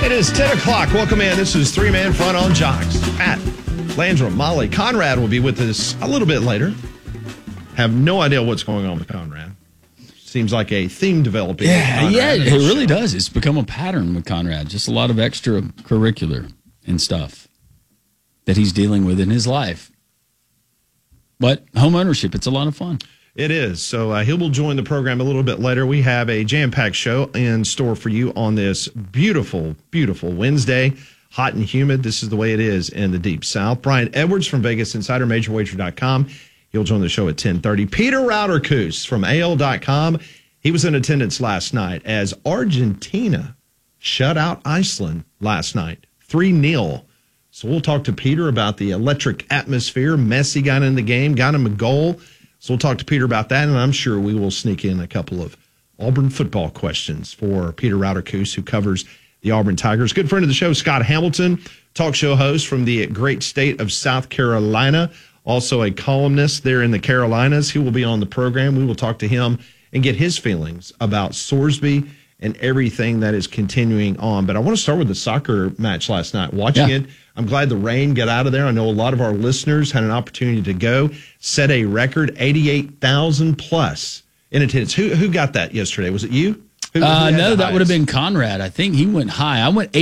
It is 10 o'clock. Welcome in. This is Three Man Fun on Jocks. Pat, Landrum, Molly. Conrad will be with us a little bit later. Have no idea what's going on with Conrad. Seems like a theme developing. Yeah, it really does. It's become a pattern with Conrad. Just a lot of extracurricular and stuff that he's dealing with in his life. But home ownership, it's a lot of fun. It is. So he will join the program a little bit later. We have a jam-packed show in store for you on this beautiful, beautiful Wednesday. Hot and humid. This is the way it is in the Deep South. Brian Edwards from Vegas Insider, MajorWager.com. He'll join the show at 10:30. Peter Rauterkus from AL.com. He was in attendance last night as Argentina shut out Iceland last night, 3-0. So we'll talk to Peter about the electric atmosphere. Messi got in the game, got him a goal. So we'll talk to Peter about that, and I'm sure we will sneak in a couple of Auburn football questions for Peter Rauterkus, who covers the Auburn Tigers. Good friend of the show, Scott Hamilton, talk show host from the great state of South Carolina, also a columnist there in the Carolinas. He will be on the program. We will talk to him and get his feelings about Sorsby and everything that is continuing on. But I want to start with the soccer match last night. Watching it, I'm glad the rain got out of there. I know a lot of our listeners had an opportunity to go, set a record 88,000 plus in attendance. Who got that yesterday? Was it you? No, that would have been Conrad. I think he went high. I went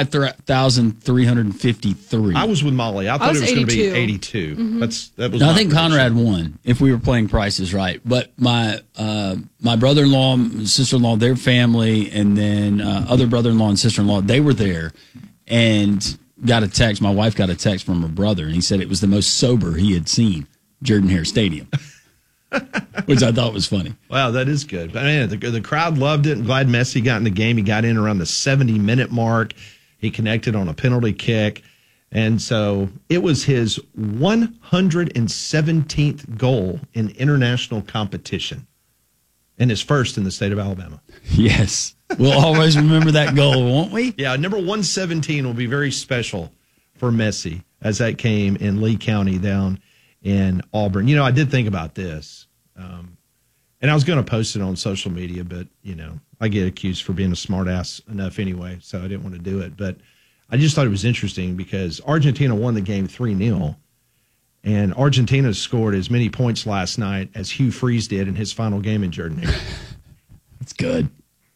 85,353. I was with Molly. I thought it was going to be 82. Mm-hmm. I think Conrad won if we were playing prices right. But my brother-in-law, sister-in-law, their family, and then other brother-in-law and sister-in-law, they were there and got a text. My wife got a text from her brother, and he said it was the most sober he had seen Jordan-Hare Stadium. Which I thought was funny. Wow, that is good. But man, the crowd loved it. I'm glad Messi got in the game. He got in around the 70-minute mark. He connected on a penalty kick. And so it was his 117th goal in international competition and his first in the state of Alabama. Yes. We'll always remember that goal, won't we? Yeah, number 117 will be very special for Messi as that came in Lee County down in Auburn. You know, I did think about this, and I was going to post it on social media, but, you know, I get accused for being a smart ass enough anyway, so I didn't want to do it. But I just thought it was interesting because Argentina won the game 3-0, and Argentina scored as many points last night as Hugh Freeze did in his final game in Jordan-Hare. That's good.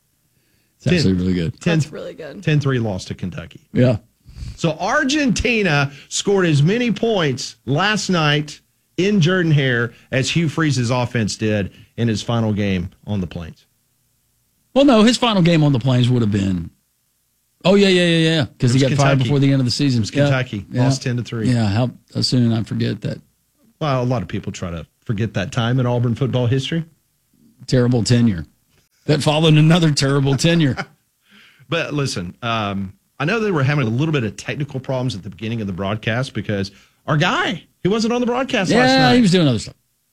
It's actually really good. That's really good. 10-3 loss to Kentucky. Yeah. So Argentina scored as many points last night in Jordan-Hare as Hugh Freeze's offense did in his final game on the Plains. Well, no, his final game on the Plains would have been. Oh, yeah. Because he got fired before the end of the season. It was Kentucky. Lost 10-3. Yeah, how soon I forget that. Well, a lot of people try to forget that time in Auburn football history. Terrible tenure. That followed another terrible tenure. But listen, I know they were having a little bit of technical problems at the beginning of the broadcast because our guy, he wasn't on the broadcast last night. Yeah, he was doing other stuff.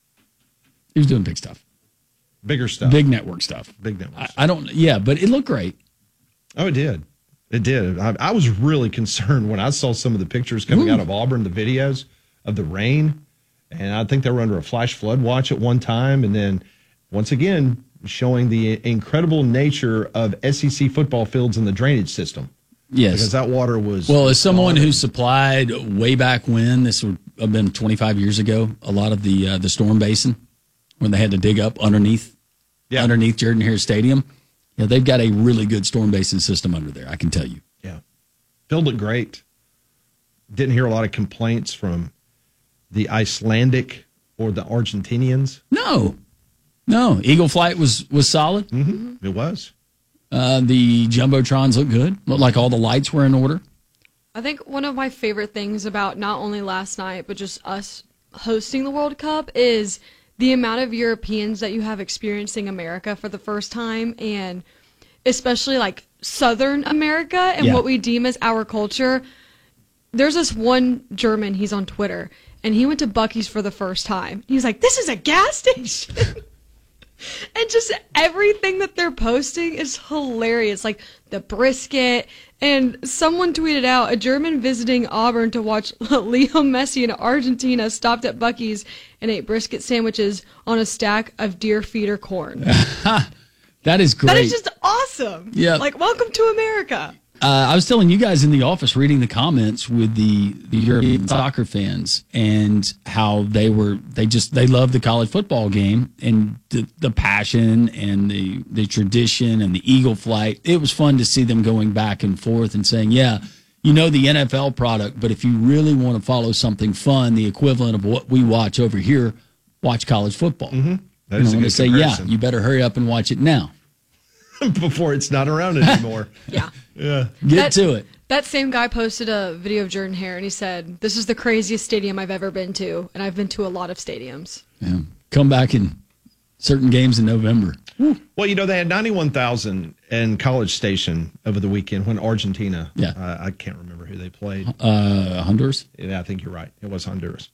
He was doing big stuff. Bigger stuff. Big network stuff. Big network stuff. I don't, but it looked great. Oh, it did. It did. I was really concerned when I saw some of the pictures coming out of Auburn, the videos of the rain. And I think they were under a flash flood watch at one time. And then once again, showing the incredible nature of SEC football fields and the drainage system. Yes. Because that water was... Well, as someone who supplied way back when, this would have been 25 years ago, a lot of the storm basin, when they had to dig up underneath Jordan-Hare Stadium, they've got a really good storm basin system under there, I can tell you. Yeah. Filled it great. Didn't hear a lot of complaints from the Icelandic or the Argentinians. No. Eagle Flight was solid. Mm-hmm. It was. The Jumbotrons looked good. Looked like all the lights were in order. I think one of my favorite things about not only last night, but just us hosting the World Cup is the amount of Europeans that you have experiencing America for the first time, and especially like Southern America and what we deem as our culture. There's this one German, he's on Twitter, and he went to Buc-ee's for the first time. He's like, this is a gas station. And just everything that they're posting is hilarious. Like the brisket. And someone tweeted out, a German visiting Auburn to watch Leo Messi in Argentina stopped at Buc-ee's and ate brisket sandwiches on a stack of deer feeder corn. That is great. That is just awesome. Yeah. Like, welcome to America. I was telling you guys in the office, reading the comments with the European soccer fans, and how they love the college football game and the passion and the tradition and the eagle flight. It was fun to see them going back and forth and saying, yeah, the NFL product, but if you really want to follow something fun, the equivalent of what we watch over here, watch college football. Mm-hmm. That is a good say, comparison. yeah, you better hurry up and watch it now. Before it's not around anymore. Yeah. Yeah. Get to it. That same guy posted a video of Jordan Hare, and he said, "This is the craziest stadium I've ever been to, and I've been to a lot of stadiums." Yeah. Come back in certain games in November. Well, they had 91,000 in College Station over the weekend when Argentina. Yeah. I can't remember who they played. Honduras? Yeah, I think you're right. It was Honduras.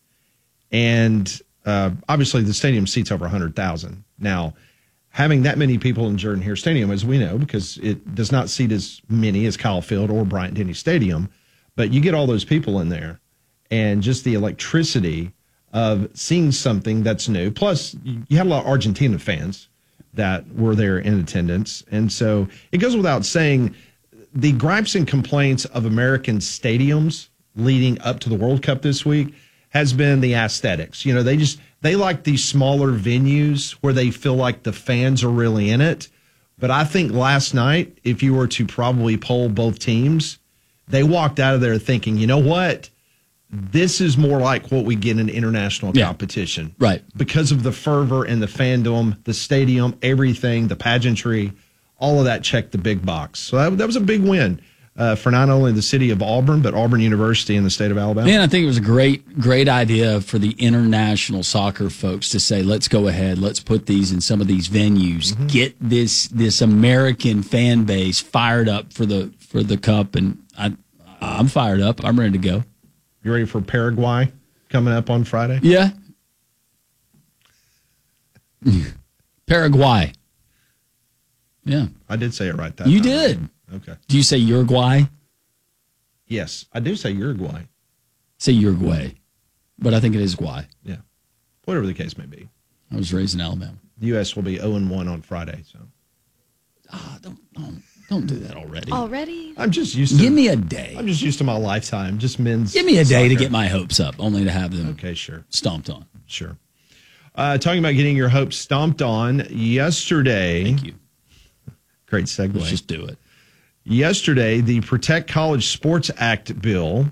And obviously the stadium seats over 100,000. Now, having that many people in Jordan Hare Stadium, as we know, because it does not seat as many as Kyle Field or Bryant-Denny Stadium, but you get all those people in there, and just the electricity of seeing something that's new. Plus, you had a lot of Argentina fans that were there in attendance. And so it goes without saying, the gripes and complaints of American stadiums leading up to the World Cup this week has been the aesthetics. They like these smaller venues where they feel like the fans are really in it. But I think last night, if you were to probably poll both teams, they walked out of there thinking, you know what? This is more like what we get in international competition. Right. Because of the fervor and the fandom, the stadium, everything, the pageantry, all of that checked the big box. So that was a big win for not only the city of Auburn, but Auburn University in the state of Alabama. Man, I think it was a great idea for the international soccer folks to say, let's go ahead, let's put these in some of these venues, get this American fan base fired up for the cup, and I'm fired up. I'm ready to go. You ready for Paraguay coming up on Friday? Yeah. Paraguay. Yeah. I did say it right that You time. did. Okay. Do you say Uruguay? Yes, I do say Uruguay. Say Uruguay, but I think it is Guay. Yeah. Whatever the case may be. I was raised in Alabama. The U.S. will be 0-1 on Friday. So Don't do that already. Already? I'm just used to. Give me a day. I'm just used to my lifetime. Just men's. Give me a day to soccer. get my hopes up, only to have them Okay, sure. stomped on. Sure. Talking about getting your hopes stomped on yesterday. Thank you. Great segue. Let's just do it. Yesterday, the Protect College Sports Act bill,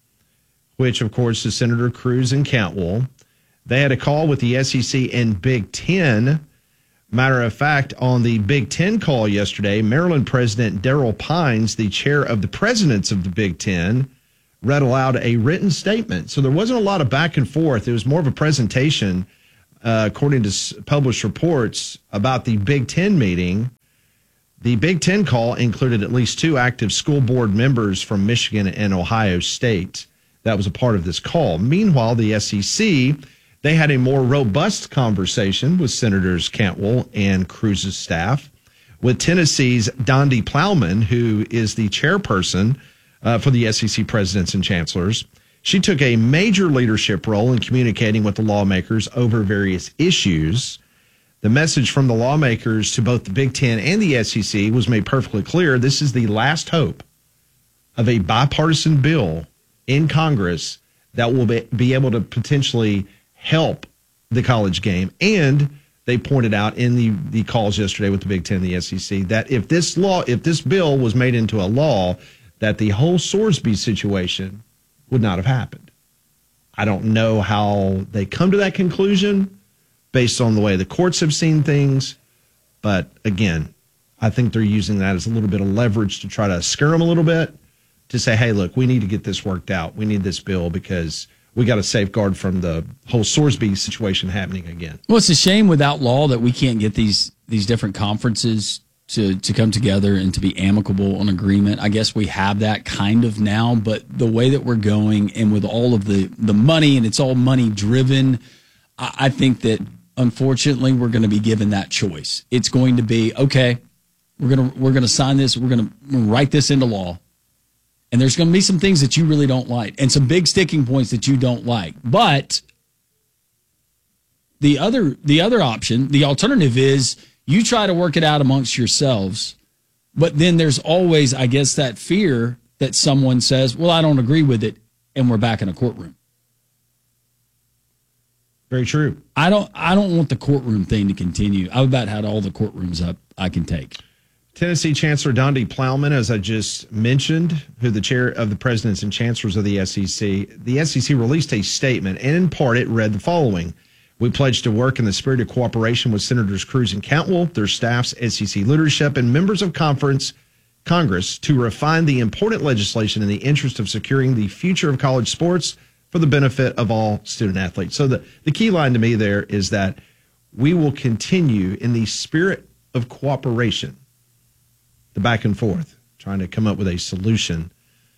which, of course, is Senator Cruz and Cantwell, they had a call with the SEC and Big Ten. Matter of fact, on the Big Ten call yesterday, Maryland President Darrell Pines, the chair of the presidents of the Big Ten, read aloud a written statement. So there wasn't a lot of back and forth. It was more of a presentation, according to published reports, about the Big Ten meeting. The Big Ten call included at least 2 active school board members from Michigan and Ohio State. That was a part of this call. Meanwhile, the SEC, they had a more robust conversation with Senators Cantwell and Cruz's staff, with Tennessee's Dondi Plowman, who is the chairperson for the SEC presidents and chancellors. She took a major leadership role in communicating with the lawmakers over various issues. The message from the lawmakers to both the Big Ten and the SEC was made perfectly clear. This is the last hope of a bipartisan bill in Congress that will be able to potentially help the college game. And they pointed out in the calls yesterday with the Big Ten and the SEC that if this bill was made into a law, that the whole Sorsby situation would not have happened. I don't know how they come to that conclusion based on the way the courts have seen things. But again, I think they're using that as a little bit of leverage to try to scare them a little bit, to say, hey, look, we need to get this worked out. We need this bill because we got to safeguard from the whole Sorsby situation happening again. Well, it's a shame without law that we can't get these different conferences to come together and to be amicable on agreement. I guess we have that kind of now, but the way that we're going and with all of the money, and it's all money driven, I think that unfortunately we're going to be given that choice. It's going to be, okay, we're going to sign this, we're going to write this into law. And there's going to be some things that you really don't like and some big sticking points that you don't like. But the other option, the alternative is you try to work it out amongst yourselves But then there's always, I guess, that fear that someone says, well, I don't agree with it, and we're back in a courtroom. Very true. I don't want the courtroom thing to continue. I've about had all the courtrooms up I can take. Tennessee Chancellor Donde Plowman, as I just mentioned, who the chair of the presidents and chancellors of the SEC released a statement, and in part it read the following. We pledge to work in the spirit of cooperation with Senators Cruz and Cantwell, their staffs, SEC leadership, and members of Congress to refine the important legislation in the interest of securing the future of college sports for the benefit of all student athletes. So the key line to me there is that we will continue in the spirit of cooperation, the back and forth, trying to come up with a solution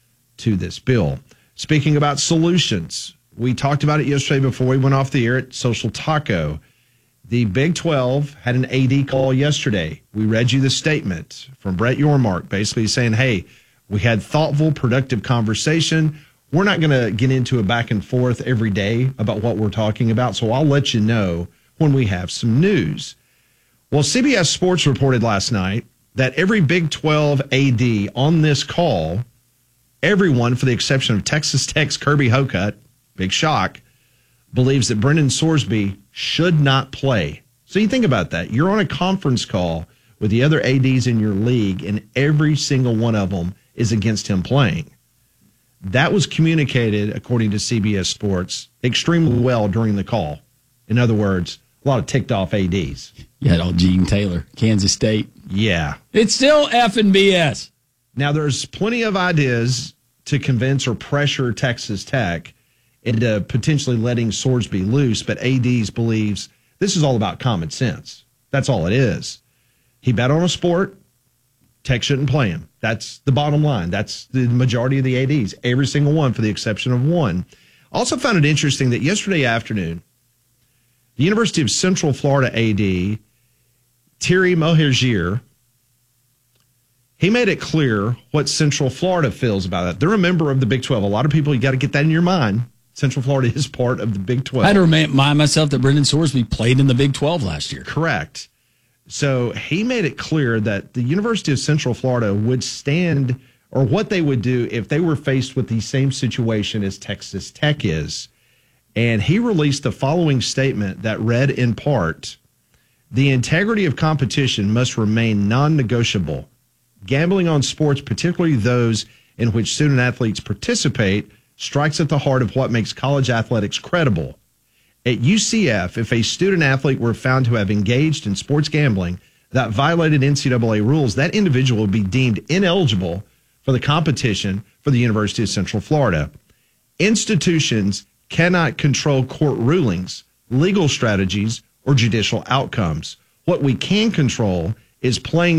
to this bill. Speaking about solutions, we talked about it yesterday before we went off the air at Social Taco. The Big 12 had an AD call yesterday. We read you the statement from Brett Yormark, basically saying, hey, we had thoughtful, productive conversation. We're not going to get into a back and forth every day about what we're talking about, so I'll let you know when we have some news. Well, CBS Sports reported last night that every Big 12 AD on this call, everyone, for the exception of Texas Tech's Kirby Hocutt, big shock, believes that Brendan Sorsby should not play. So you think about that. You're on a conference call with the other ADs in your league, and every single one of them is against him playing. That was communicated, according to CBS Sports, extremely well during the call. In other words, a lot of ticked off ADs. You had all Gene Taylor, Kansas State. Yeah. It's still F and BS. Now, there's plenty of ideas to convince or pressure Texas Tech into potentially letting Sorsby loose, but ADs believes this is all about common sense. That's all it is. He bet on a sport. Tech shouldn't play him. That's the bottom line. That's the majority of the ADs, every single one, for the exception of one. Also found it interesting that yesterday afternoon, the University of Central Florida AD, Thierry Mohergier, he made it clear what Central Florida feels about it. They're a member of the Big 12. A lot of people, you got to get that in your mind. Central Florida is part of the Big 12. I had to remind myself that Brendan Sorsby played in the Big 12 last year. Correct. So he made it clear that the University of Central Florida would stand, or what they would do if they were faced with the same situation as Texas Tech is. And he released the following statement that read in part, the integrity of competition must remain non-negotiable. Gambling on sports, particularly those in which student athletes participate, strikes at the heart of what makes college athletics credible. At UCF, if a student athlete were found to have engaged in sports gambling that violated NCAA rules, that individual would be deemed ineligible for the competition for the University of Central Florida. Institutions cannot control court rulings, legal strategies, or judicial outcomes. What we can control is playing